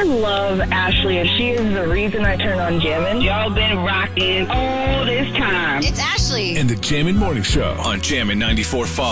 love Ashley, and she is the reason I turn on Jammin'. Y'all been rocking all this time. It's Ashley. And the Jammin' Morning Show on Jammin' 94.5.